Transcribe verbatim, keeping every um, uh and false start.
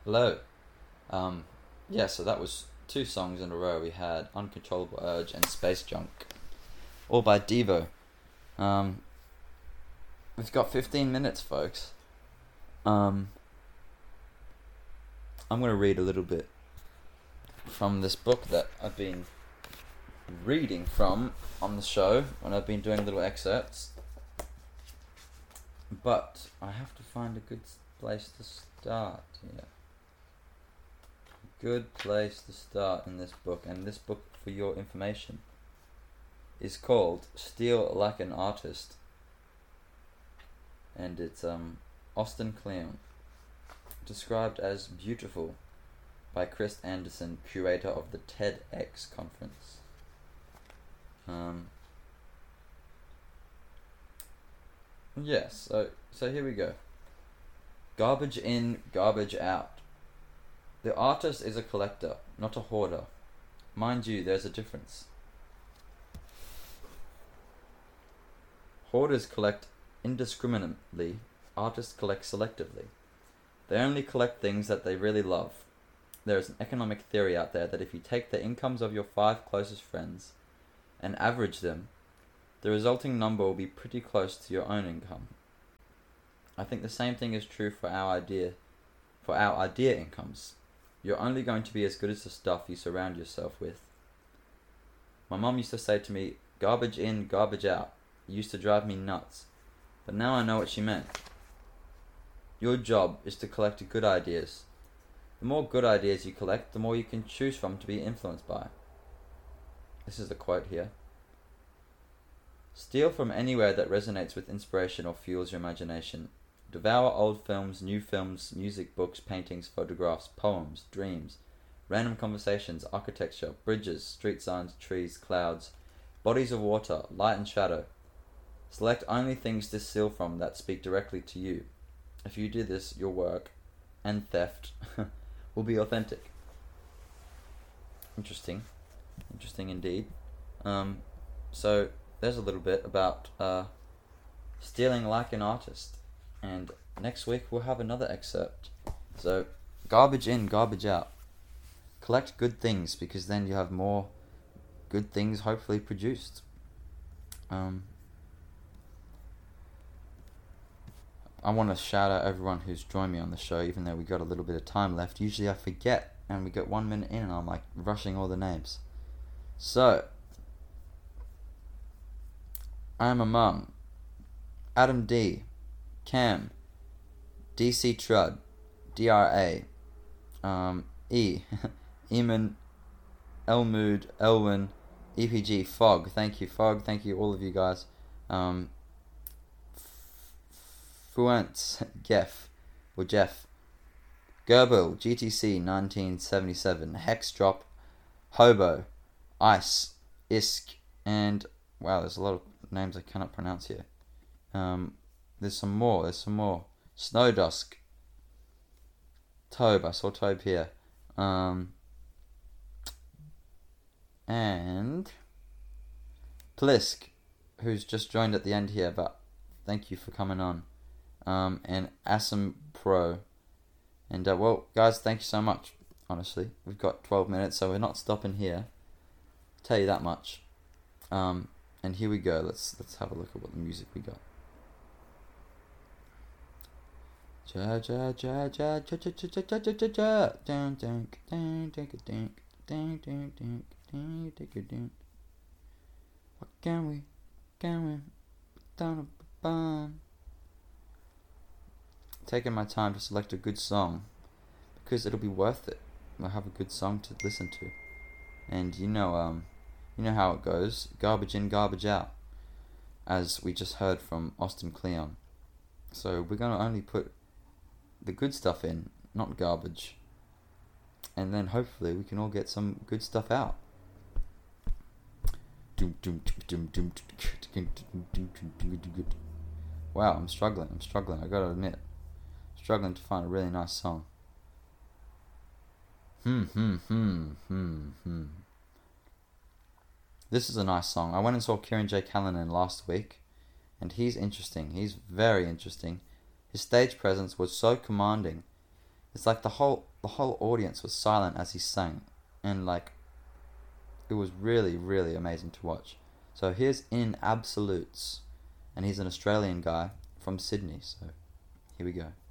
Hello. Um, yeah, so that was two songs in a row. We had Uncontrollable Urge and Space Junk, all by Devo. Um, we've got fifteen minutes, folks. Um, I'm going to read a little bit from this book that I've been reading from on the show when I've been doing little excerpts. But I have to find a good place to start here. Good place to start in this book, and this book, for your information, is called Steal Like an Artist, and it's um Austin Kleon, described as beautiful by Chris Anderson, curator of the TEDx conference. Um yes, so so here we go. Garbage in, garbage out. The artist is a collector, not a hoarder. Mind you, there's a difference. Hoarders collect indiscriminately, artists collect selectively. They only collect things that they really love. There is an economic theory out there that if you take the incomes of your five closest friends and average them, the resulting number will be pretty close to your own income. I think the same thing is true for our idea, for our idea incomes. You're only going to be as good as the stuff you surround yourself with. My mum used to say to me, garbage in, garbage out. It used to drive me nuts. But now I know what she meant. Your job is to collect good ideas. The more good ideas you collect, the more you can choose from to be influenced by. This is the quote here. Steal from anywhere that resonates with inspiration or fuels your imagination. Devour old films, new films, music, books, paintings, photographs, poems, dreams, random conversations, architecture, bridges, street signs, trees, clouds, bodies of water, light and shadow. Select only things to steal from that speak directly to you. If you do this, your work and theft will be authentic. Interesting. Interesting indeed. Um, so, there's a little bit about uh, stealing like an artist. And next week we'll have another excerpt. So, garbage in, garbage out. Collect good things, because then you have more good things hopefully produced. Um, I want to shout out everyone who's joined me on the show, even though we got a little bit of time left. Usually I forget, and we get one minute in and I'm like rushing all the names. So, I'm a mum. Adam D. Cam, D C Trud, D R A, um, E, Eamon, Elmood, Elwin, E P G, Fog, thank you, Fog, thank you, all of you guys, um, Fuentz, Geff, or Jeff, Gerbil, G T C nineteen seventy-seven, Hex Drop, Hobo, Ice, Isk, and, wow, there's a lot of names I cannot pronounce here, um, There's some more, there's some more. Snowdusk. Tobe, I saw Tobe here. Um, and Plisk, who's just joined at the end here, but thank you for coming on. Um, and Asim Pro. And, uh, well, guys, thank you so much, honestly. We've got twelve minutes, so we're not stopping here. I'll tell you that much. Um, and here we go. Let's let's have a look at what the music we got. Ja ja ja ja ja ja ja ja ja ja ja dun dun dun dun dun dun dun dun dun dun dun. What can we can we down a bun? Taking my time to select a good song because it'll be worth it. I'll have a good song to listen to, and you know um you know how it goes. Garbage in, garbage out, as we just heard from Austin Kleon. So we're gonna only put the good stuff in, not garbage, and then hopefully we can all get some good stuff out. Wow, I'm struggling, I'm struggling, I gotta admit. Struggling to find a really nice song. Hmm, hmm, hmm, hmm, hmm. This is a nice song. I went and saw Kieran J. Callanan last week, and he's interesting. He's very interesting. His stage presence was so commanding. It's like the whole the whole audience was silent as he sang, and like it was really really amazing to watch. So here's In Absolutes, and he's an Australian guy from Sydney. So here we go.